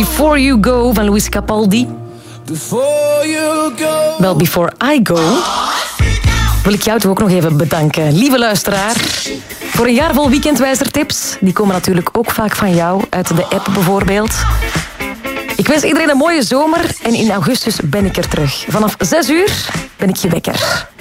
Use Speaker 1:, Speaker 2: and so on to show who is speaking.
Speaker 1: Before You Go van Luis Capaldi. Wel, Before I Go wil ik jou toch ook nog even bedanken. Lieve luisteraar, voor een jaar vol weekendwijzertips. Die komen natuurlijk ook vaak van jou, uit de app bijvoorbeeld. Ik wens iedereen een mooie zomer en in augustus ben ik er terug. Vanaf 6 uur ben ik je wekker.